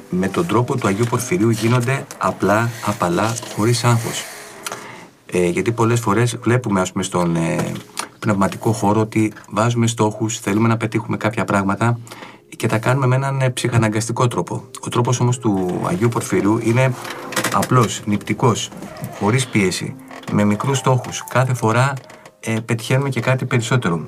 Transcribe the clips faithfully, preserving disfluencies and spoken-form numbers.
με τον τρόπο του Αγίου Πορφυρίου γίνονται απλά, απαλά, χωρίς άγχος. Ε, γιατί πολλές φορές βλέπουμε, ας πούμε, στον ε, πνευματικό χώρο ότι βάζουμε στόχους, θέλουμε να πετύχουμε κάποια πράγματα και τα κάνουμε με έναν ε, ψυχαναγκαστικό τρόπο. Ο τρόπος όμως του Αγίου Πορφυρίου είναι απλός, νηπτικός, χωρίς πίεση, με μικρούς στόχους. Κάθε φορά ε, πετυχαίνουμε και κάτι περισσότερο.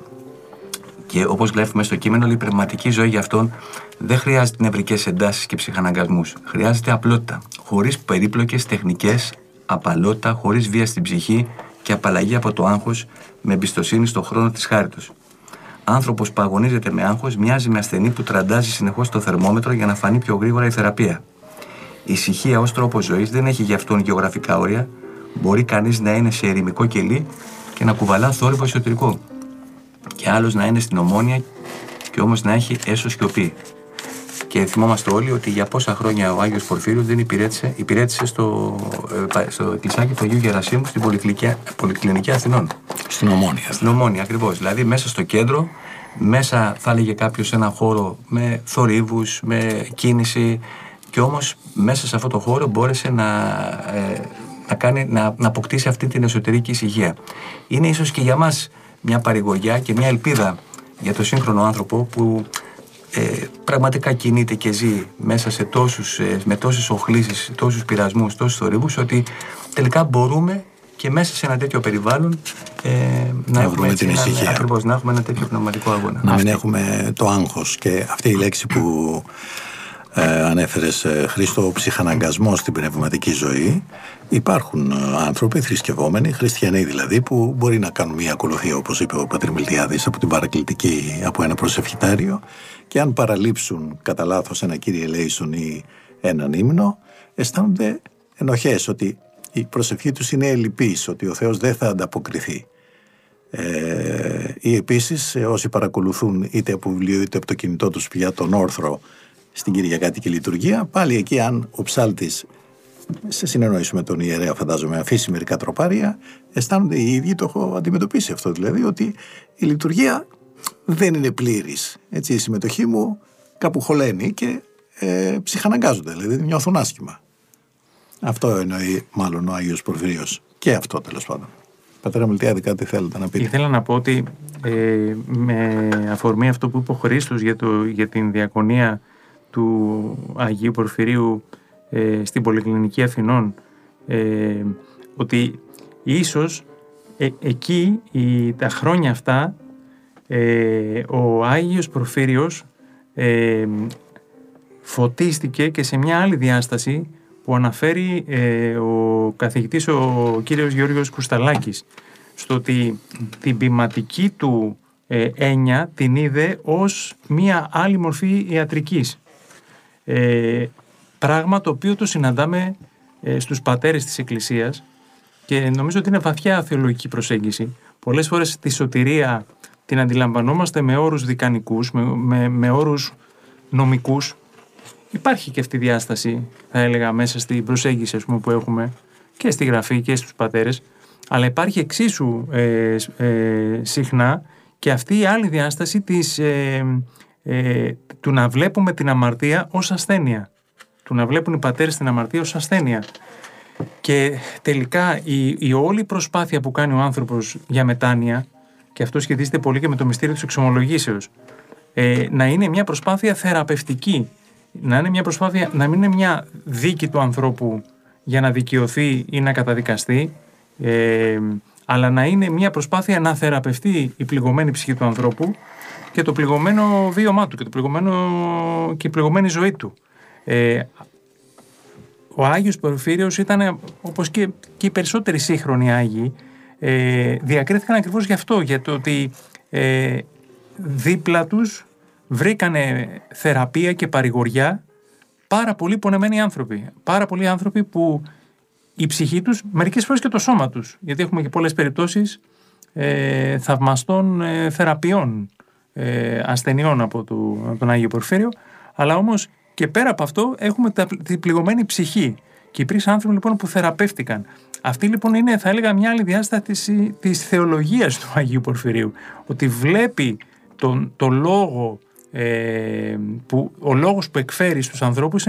Και όπως βλέπουμε στο κείμενο, η πνευματική ζωή για αυτόν δεν χρειάζεται νευρικές εντάσεις και ψυχαναγκασμούς. Χρειάζεται απλότητα, χωρίς περίπλοκες τεχνικές, απαλότητα, χωρίς βία στην ψυχή και απαλλαγή από το άγχος, με εμπιστοσύνη στον χρόνο της χάριτος. Άνθρωπος που αγωνίζεται με άγχος μοιάζει με ασθενή που τραντάζει συνεχώς το θερμόμετρο για να φανεί πιο γρήγορα η θεραπεία. Η ησυχία ως τρόπος ζωής δεν έχει γι' αυτόν γεωγραφικά όρια. Μπορεί κανείς να είναι σε ερημικό κελί και να κουβαλά θόρυβο εσωτερικό. Και άλλος να είναι στην Ομόνια και όμως να έχει έσω σιωπή. Και θυμόμαστε όλοι ότι για πόσα χρόνια ο Άγιος Πορφύριος δεν υπηρέτησε, υπηρέτησε στο, στο εκκλησάκι του Αγίου Γερασίμου στην Πολυκλινική, Πολυκλινική Αθηνών. Στην Ομόνια. Στην Ομόνια, ακριβώς. Δηλαδή μέσα στο κέντρο, μέσα θα έλεγε κάποιος σε ένα χώρο με θορύβους, με κίνηση, και όμως μέσα σε αυτό το χώρο μπόρεσε να, ε, να, κάνει, να, να αποκτήσει αυτή την εσωτερική ησυχία. Είναι ίσως και για μας μια παρηγοριά και μια ελπίδα για το σύγχρονο άνθρωπο που ε, πραγματικά κινείται και ζει μέσα σε τόσους, ε, με τόσες οχλήσεις, τόσους πειρασμούς, τόσους θορύβους, ότι τελικά μπορούμε και μέσα σε ένα τέτοιο περιβάλλον ε, να, να έχουμε έτσι, την ησυχία. Ένα, ακριβώς, να έχουμε ένα τέτοιο πνευματικό αγώνα. Να μην έχουμε το άγχος. Και αυτή η λέξη που ε, ανέφερες, ε, Χρήστο, ο ψυχαναγκασμός στην πνευματική ζωή. Υπάρχουν άνθρωποι θρησκευόμενοι, χριστιανοί δηλαδή, που μπορεί να κάνουν μια ακολουθία, όπως είπε ο πατήρ Μιλτιάδης, από την παρακλητική, από ένα προσευχητάριο, και αν παραλείψουν κατά λάθος ένα Κύριε Ελέησον ή έναν ύμνο, αισθάνονται ενοχές ότι η προσευχή τους είναι ελλειπής, ότι ο Θεός δεν θα ανταποκριθεί. Ε, ή επίσης όσοι παρακολουθούν είτε από βιβλίο είτε από το κινητό τους πια τον όρθρο στην Κυριακάτικη λειτουργία, πάλι εκεί αν ο ψάλτης, σε συνεννόηση με τον ιερέα φαντάζομαι, αφήσει μερικά τροπάρια, αισθάνονται οι ίδιοι, το έχω αντιμετωπίσει αυτό δηλαδή, ότι η λειτουργία δεν είναι πλήρης. Έτσι, η συμμετοχή μου κάπου χωλαίνει και ε, ψυχαναγκάζονται, δηλαδή νιώθουν άσχημα. Αυτό εννοεί μάλλον ο Άγιος Πορφύριος. Και αυτό τέλος πάντων. Πατέρα Μιλτιάδη, κάτι θέλετε να πείτε? Ήθελα να πω ότι ε, με αφορμή αυτό που είπε ο Χρήστος για, το, για την διακονία του Αγίου Πορφυρίου ε, στην Πολυκλινική Αθηνών, ε, ότι ίσως ε, εκεί η, τα χρόνια αυτά ε, ο Άγιος Πορφύριος ε, φωτίστηκε και σε μια άλλη διάσταση που αναφέρει ε, ο καθηγητής ο κύριος Γιώργος Κουσταλάκης, στο ότι την ποιηματική του ε, έννοια την είδε ως μία άλλη μορφή ιατρικής. Ε, πράγμα το οποίο το συναντάμε ε, στους πατέρες της Εκκλησίας και νομίζω ότι είναι βαθιά θεολογική προσέγγιση. Πολλές φορές τη σωτηρία την αντιλαμβανόμαστε με όρους δικανικούς, με, με, με όρους νομικούς. Υπάρχει και αυτή η διάσταση, θα έλεγα, μέσα στην προσέγγιση, ας πούμε, που έχουμε και στη Γραφή και στους πατέρες, αλλά υπάρχει εξίσου ε, ε, συχνά και αυτή η άλλη διάσταση της, ε, ε, του να βλέπουμε την αμαρτία ως ασθένεια, του να βλέπουν οι πατέρες την αμαρτία ως ασθένεια. Και τελικά η, η όλη προσπάθεια που κάνει ο άνθρωπος για μετάνοια, και αυτό σχετίζεται πολύ και με το μυστήριο της εξομολογήσεως, ε, να είναι μια προσπάθεια θεραπευτική, να είναι μια προσπάθεια, να μην είναι μια δίκη του ανθρώπου για να δικαιωθεί ή να καταδικαστεί, ε, αλλά να είναι μια προσπάθεια να θεραπευτεί η πληγωμένη ψυχή του ανθρώπου και το πληγωμένο βίωμά του και, το πληγωμένο, και η πληγωμένη ζωή του. Ε, ο Άγιος Πορφύριος ήταν, όπως και, και οι περισσότεροι σύγχρονοι Άγιοι, ε, διακρίθηκαν ακριβώς γι' αυτό, για το ότι ε, δίπλα τους βρήκανε θεραπεία και παρηγοριά πάρα πολλοί πονεμένοι άνθρωποι. Πάρα πολλοί άνθρωποι που η ψυχή τους, μερικές φορές και το σώμα τους, γιατί έχουμε και πολλές περιπτώσεις ε, θαυμαστών ε, θεραπείων ε, ασθενειών από, το, από τον Άγιο Πορφύριο, αλλά όμως και πέρα από αυτό έχουμε τα, την πληγωμένη ψυχή. Και υπήρξαν άνθρωποι λοιπόν που θεραπεύτηκαν. Αυτή λοιπόν είναι, θα έλεγα, μια άλλη διάσταση της, της θεολογίας του Αγίου Πορφυρίου. Ότι βλέπει τον, το λόγο, ε, που, ο λόγος που εκφέρει στους ανθρώπους